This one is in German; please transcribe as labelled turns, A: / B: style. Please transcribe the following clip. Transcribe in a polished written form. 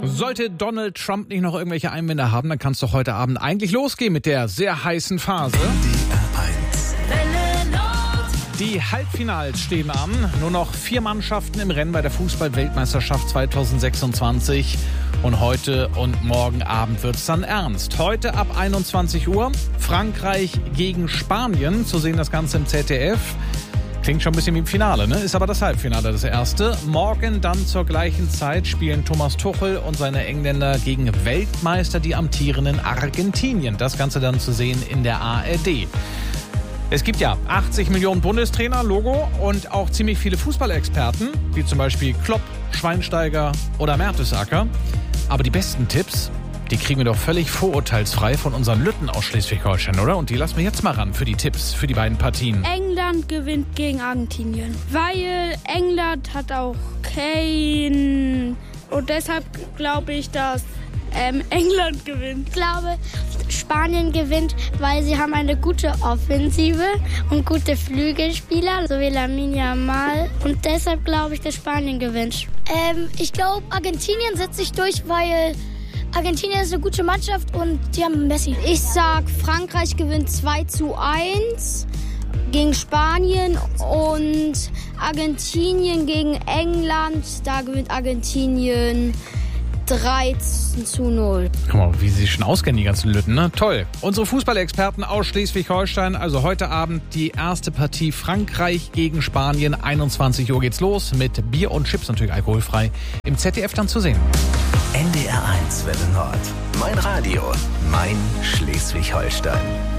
A: Sollte Donald Trump nicht noch irgendwelche Einwände haben, dann kann es doch heute Abend eigentlich losgehen mit der sehr heißen Phase. Die Halbfinals stehen an. Nur noch 4 Mannschaften im Rennen bei der Fußball-Weltmeisterschaft 2026. Und heute und morgen Abend wird's dann ernst. Heute ab 21 Uhr Frankreich gegen Spanien. Zu sehen das Ganze im ZDF. Klingt schon ein bisschen wie im Finale, ne? Ist aber das Halbfinale das erste. Morgen dann zur gleichen Zeit spielen Thomas Tuchel und seine Engländer gegen Weltmeister, die amtierenden Argentinien. Das Ganze dann zu sehen in der ARD. Es gibt ja 80 Millionen Bundestrainer, Logo, und auch ziemlich viele Fußballexperten, wie zum Beispiel Klopp, Schweinsteiger oder Mertesacker. Aber die besten Tipps, die kriegen wir doch völlig vorurteilsfrei von unseren Lütten aus Schleswig-Holstein, oder? Und die lassen wir jetzt mal ran für die Tipps für die beiden Partien.
B: England gewinnt gegen Argentinien, weil England hat auch Kane und deshalb glaube ich, dass England gewinnt.
C: Ich glaube, Spanien gewinnt, weil sie haben eine gute Offensive und gute Flügelspieler, so wie Lamine Yamal. Und deshalb glaube ich, dass Spanien gewinnt.
D: Ich glaube, Argentinien setzt sich durch, weil Argentinien ist eine gute Mannschaft und die haben Messi.
E: Ich sag, Frankreich gewinnt 2:1 gegen Spanien und Argentinien gegen England. Da gewinnt Argentinien 3:0.
A: Guck mal, wie sie sich schon auskennen, die ganzen Lütten, ne? Toll. Unsere Fußballexperten aus Schleswig-Holstein. Also heute Abend die erste Partie Frankreich gegen Spanien. 21 Uhr geht's los mit Bier und Chips, natürlich alkoholfrei. Im ZDF dann zu sehen.
F: NDR 1 Welle Nord. Mein Radio, mein Schleswig-Holstein.